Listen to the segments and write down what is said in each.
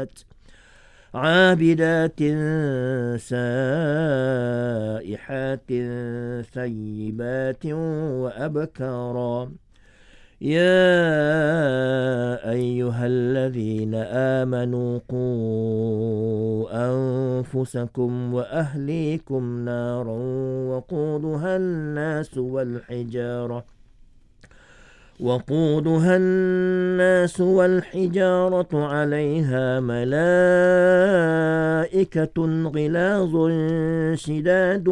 عابدات سائحات ثيبات وأبكارا يا أيها الذين آمنوا قوا أنفسكم وأهليكم نارا وقودها الناس والحجارة عليها ملائكة غلاظ شداد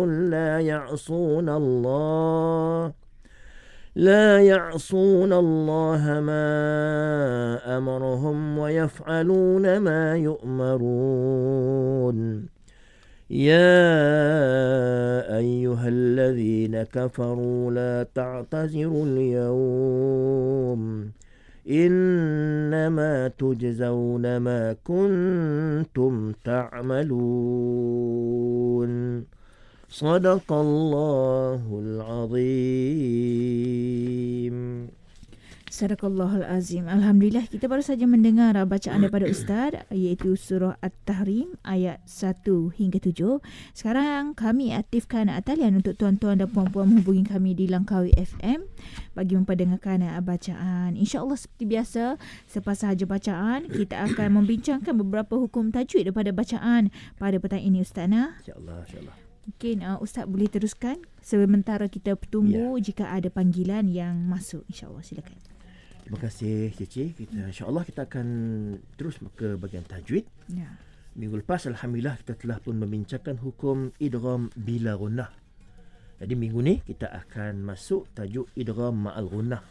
لا يعصون الله ما أمرهم ويفعلون ما يؤمرون يا أيها الذين كفروا لا تعتذروا اليوم إنما تجزون ما كنتم تعملون صدق الله العظيم. Sadaqallahul Azim. Alhamdulillah, kita baru saja mendengar bacaan daripada Ustaz, iaitu surah At-Tahrim ayat 1 hingga 7. Sekarang kami aktifkan talian untuk tuan-tuan dan puan-puan menghubungi kami di Langkawi FM bagi memperdengarkan bacaan. InsyaAllah seperti biasa, selepas sahaja bacaan, kita akan membincangkan beberapa hukum tajwid daripada bacaan pada petang ini, Ustaz. InsyaAllah. Mungkin Ustaz boleh teruskan sementara kita tunggu jika ada panggilan yang masuk. InsyaAllah, silakan. Terima kasih Cici. InsyaAllah kita akan terus ke bahagian tajwid. Minggu lepas Alhamdulillah kita telah pun membincangkan hukum idgham bila gunnah. Jadi minggu ni kita akan masuk tajuk idgham ma'al gunnah.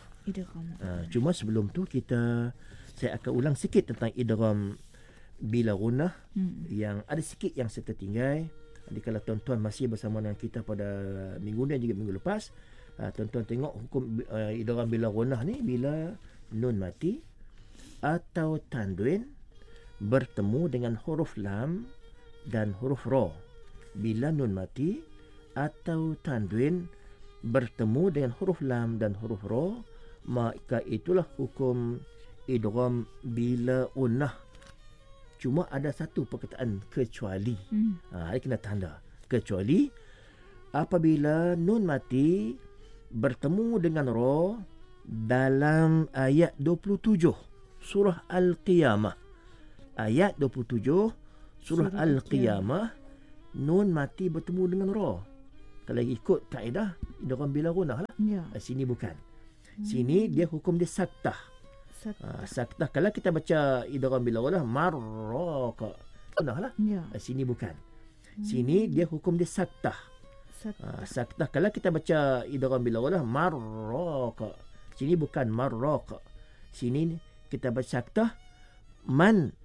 Cuma sebelum tu saya akan ulang sikit tentang idgham bila gunnah yang ada sikit yang saya tertinggal. Jadi kalau tuan-tuan masih bersama dengan kita pada minggu ni dan juga minggu lepas, tuan-tuan tengok hukum idgham bila gunnah ni bila nun mati atau tanwin bertemu dengan huruf lam dan huruf ra. Bila nun mati atau tanwin bertemu dengan huruf lam dan huruf ra, maka itulah hukum idgham bila gunnah. Cuma ada satu perkataan kecuali. Ada kena tanda. Kecuali apabila nun mati bertemu dengan ra dalam ayat 27 surah Al-Qiyamah. Ayat 27 surah Al-Qiyamah, nun mati bertemu dengan ra. Kalau ikut kaedah idgham bila gunnah lah. Sini bukan. Sini dia hukum dia saktah. Saktah. Kalau kita baca idgham bila gunnah marraka gunnah lah. Sini bukan. Sini dia hukum dia saktah. Saktah. Kalau kita baca idgham bila gunnah marraka, sini bukan marraka. Sini kita baca saktah man